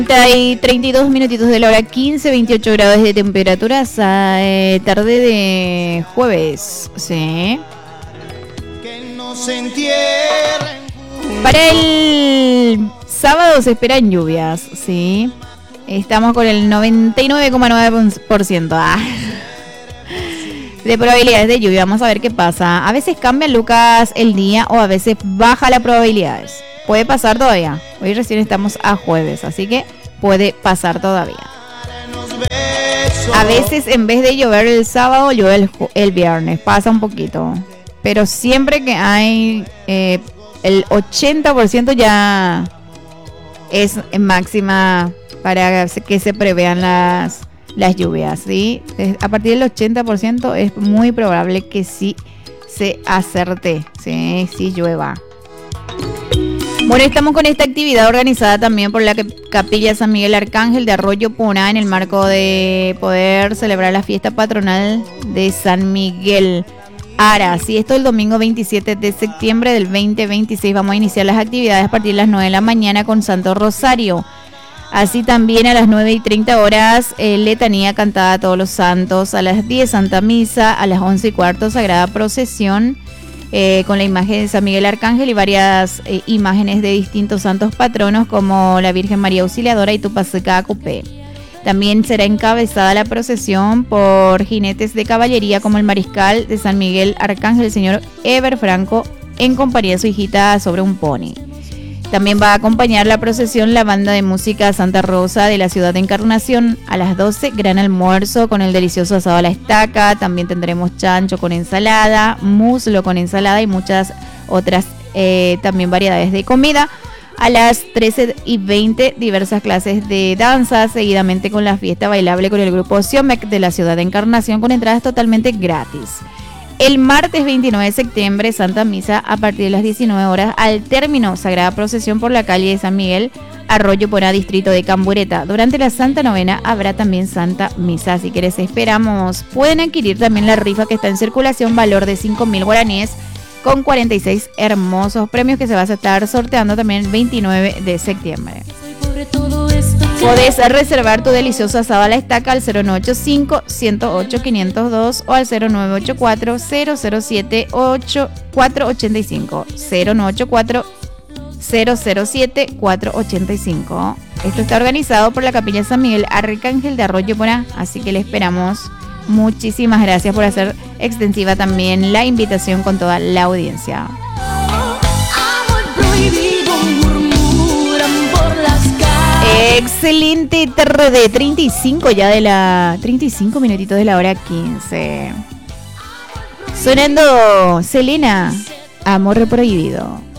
Y 32 minutitos de la hora 15, 28 grados de temperatura, tarde de jueves, ¿sí? Para el sábado se esperan lluvias, ¿sí? Estamos con el 99,9% de probabilidades de lluvia. Vamos a ver qué pasa. A veces cambia, Lucas, el día, o a veces baja las probabilidades. Puede pasar todavía. Hoy recién estamos a jueves, así que puede pasar todavía. A veces en vez de llover el sábado, llueve el viernes. Pasa un poquito. Pero siempre que hay el 80% ya es máxima para que se prevean las lluvias, ¿sí? A partir del 80% es muy probable que sí se acerte, ¿sí? Sí llueva. Bueno, estamos con esta actividad organizada también por la Capilla San Miguel Arcángel de Arroyo Puná en el marco de poder celebrar la fiesta patronal de San Miguel Ara. Sí, esto el domingo 27 de septiembre del 2026. Vamos a iniciar las actividades a partir de las 9 de la mañana con Santo Rosario. Así también a las 9:30 horas, letanía cantada a todos los santos. A las 10, Santa Misa. A las 11:15, Sagrada Procesión. Con la imagen de San Miguel Arcángel y varias imágenes de distintos santos patronos como la Virgen María Auxiliadora y Tupac Cupé. También será encabezada la procesión por jinetes de caballería como el mariscal de San Miguel Arcángel, el señor Eber Franco, en compañía de su hijita sobre un pony. También va a acompañar la procesión la banda de música Santa Rosa de la ciudad de Encarnación. A las 12, gran almuerzo con el delicioso asado a la estaca. También tendremos chancho con ensalada, muslo con ensalada y muchas otras también variedades de comida. A las 13:20, diversas clases de danza, seguidamente con la fiesta bailable con el grupo Xiomec de la ciudad de Encarnación con entradas totalmente gratis. El martes 29 de septiembre, Santa Misa a partir de las 19 horas. Al término, Sagrada Procesión por la calle de San Miguel, Arroyo Puná, distrito de Cambureta. Durante la Santa Novena habrá también Santa Misa. Si quieres, esperamos. Pueden adquirir también la rifa que está en circulación, valor de 5.000 guaraníes, con 46 hermosos premios que se va a estar sorteando también el 29 de septiembre. Podés reservar tu delicioso asado a la estaca al 0985-108-502 o al 0984-007-485. 0984-007-485. Esto está organizado por la Capilla San Miguel Arcángel de Arroyo Puná, así que le esperamos. Muchísimas gracias por hacer extensiva también la invitación con toda la audiencia. Excelente tarde, 35 ya de la 35 minutitos de la hora 15. Sonando Selena, Amor Prohibido.